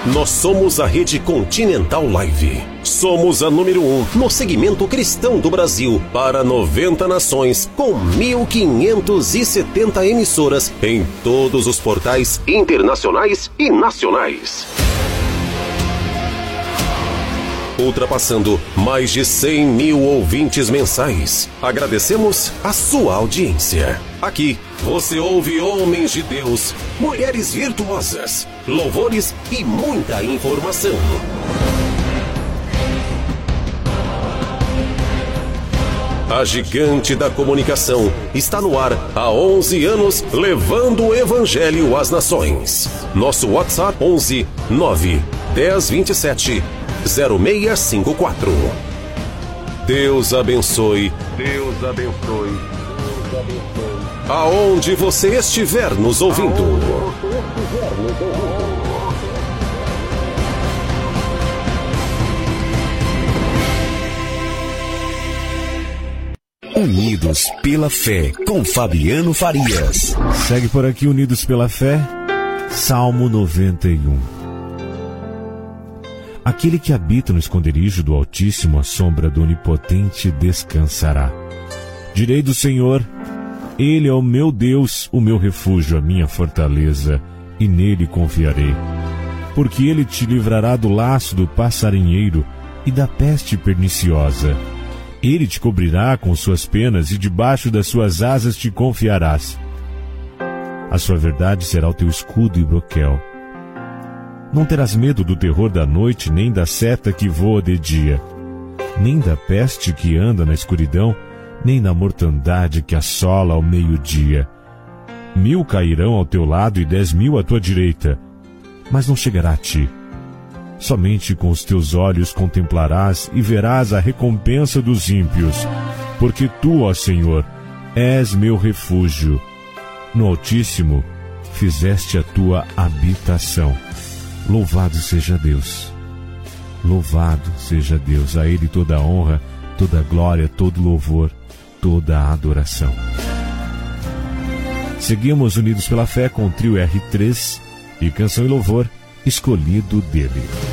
Nós somos a Rede Continental Live. Somos a número 1 no segmento cristão do Brasil para 90 nações, com 1.570 emissoras em todos os portais internacionais e nacionais. Ultrapassando mais de 100 mil ouvintes mensais. Agradecemos a sua audiência. Aqui você ouve homens de Deus, mulheres virtuosas, louvores e muita informação. A gigante da comunicação está no ar há 11 anos, levando o evangelho às nações. Nosso WhatsApp 11 9 10 27 0654. Deus abençoe. Deus abençoe. Deus abençoe. Aonde você estiver nos ouvindo. Unidos pela Fé, com Fabiano Farias. Segue por aqui Unidos pela Fé, Salmo 91. Aquele que habita no esconderijo do Altíssimo, à sombra do Onipotente descansará. Direi do Senhor, Ele é o meu Deus, o meu refúgio, a minha fortaleza, e nele confiarei. Porque Ele te livrará do laço do passarinheiro e da peste perniciosa. Ele te cobrirá com suas penas e debaixo das suas asas te confiarás. A sua verdade será o teu escudo e broquel. Não terás medo do terror da noite, nem da seta que voa de dia, nem da peste que anda na escuridão, nem da mortandade que assola ao meio-dia. 1000 cairão ao teu lado e 10.000 à tua direita, mas não chegará a ti. Somente com os teus olhos contemplarás e verás a recompensa dos ímpios, porque tu, ó Senhor, és meu refúgio. No Altíssimo fizeste a tua habitação. Louvado seja Deus. Louvado seja Deus. A Ele toda a honra, toda a glória, todo louvor, toda a adoração. Seguimos Unidos pela Fé com o trio R3 e Canção e Louvor, Escolhido dele.